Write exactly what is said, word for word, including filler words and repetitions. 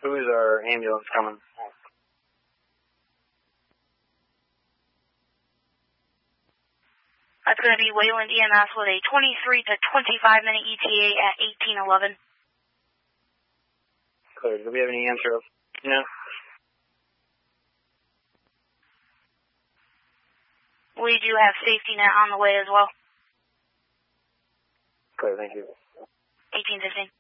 Who is our ambulance coming? That's going to be Wayland E M S with a twenty-three to twenty-five minute E T A at eighteen eleven. Clear. Do we have any answer? No. We do have safety net on the way as well. Clear, thank you. eighteen fifteen.